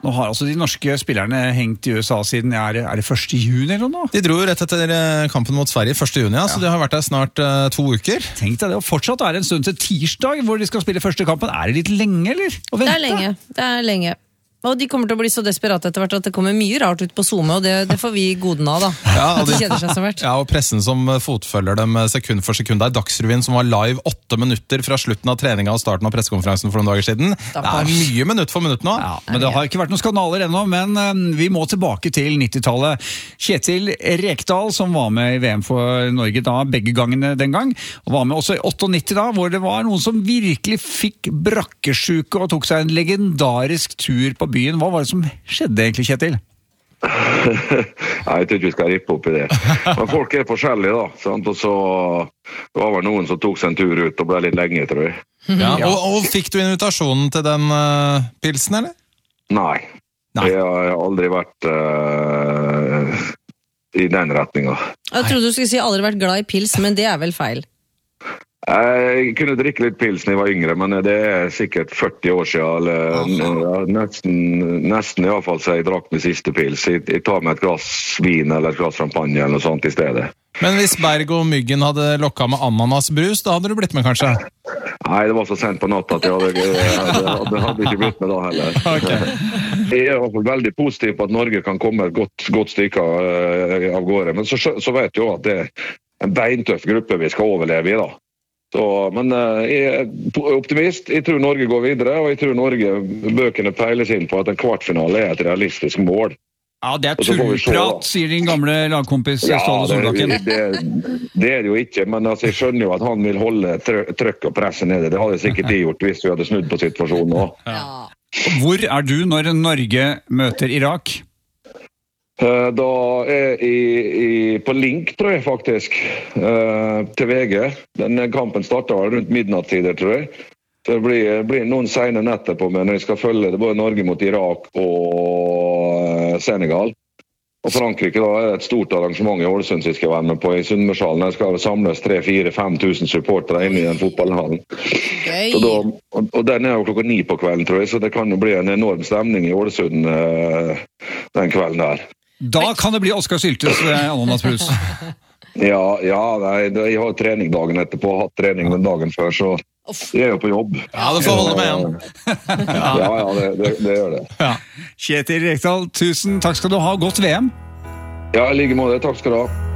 Nå har altså de norske spillerne hengt i USA siden, er det 1. juni eller noe? De dro jo rett etter kampen mot Sverige 1. juni, så de har vært der snart 2 uker. Tenk deg det, og fortsatt er det en stund til tirsdag hvor de skal spille første kampen. Er det litt lenge, eller? Det er lenge. Og de kommer til å bli så desperate etter hvert at det kommer mye rart ut på Zoom, og det får vi goden av da. Ja, at de kjeder seg så hvert. Ja, og pressen som fotfølger dem sekund for sekund der. Dagsrevyen som var live 8 minutter fra slutten av treninga og starten av pressekonferansen for noen dager siden. Det er mye minutt for minutt nå. Ja, men det har ikke vært noen skandaler ennå, men vi må tilbake til 90-tallet. Kjetil Rekdal, som var med i VM for Norge da, begge gangene den gang, og var med også i 98 da, hvor det var noen som virkelig fikk brakkesjuke og tok seg en legendarisk tur på byen. Hva var det som skjedde egentlig, Kjetil? Nei, jeg tror ikke vi skal rippe opp i det. Men folk er forskjellige da, sant? Og så det var vel noen som tok seg en tur ut og ble litt lenge, tror jeg. Ja, og fikk du invitasjonen til den pilsen, eller? Nei. Jeg har aldri vært i den retningen. Jeg trodde du skulle si aldri vært glad i pils, men det er vel feil. Jeg kunne drikke litt pils når jeg var yngre, men det er sikkert 40 år siden, eller nesten i hvert fall, så jeg drakk min siste pils. Jeg tar med et glass vin eller et glass champagne eller noe sånt i stedet. Men hvis Berg og Myggen hadde lokket med ananasbrus, da hadde du blitt med kanskje? Nei, det var så sent på natt at jeg hadde ikke blitt med da heller. Okay. Jeg er i hvert fall veldig positiv på at Norge kan komme et godt stykke av gårde, men så vet jeg jo at det er en beintøff gruppe vi skal overleve i da. Men jeg er optimist. Jeg tror Norge går videre, og jeg tror bøkene peiles inn på at en kvartfinale er et realistisk mål. Ja, det er tullprat, sier din gamle lagkompis Ståle Solbakken. Det er det jo ikke, men altså, jeg skjønner jo at han vil holde trøkk og presse nede. Det hadde sikkert de gjort hvis vi hadde snudd på situasjonen nå. Ja. Hvor er du når Norge møter Irak? Da er jeg på link, tror jeg faktisk, til VG. Den kampen startet rundt midnatttider, tror jeg. Så det blir noen sene netter på meg når jeg skal følge det både Norge mot Irak og Senegal. Og Frankrike da er et stort arrangement i Ålesund som jeg skal være med på i Sunnmørshallen. Der skal samles 3-4-5 tusen supportere inne i den fotballhallen. Og den er jo 9:00 på kvelden, tror jeg, så det kan jo bli en enorm stemning i Ålesund den kvelden der. Da kan det bli Oskar Syltes ananasbrus. Ja, nei, jeg har trening dagen etterpå, hatt trening den dagen før, så jeg er jo på jobb. Ja, det får holde med igjen. Ja, det gjør det. Ja. Kjetil Rekdal, tusen takk skal du ha. Godt VM. Ja, i like måte. Takk skal du ha.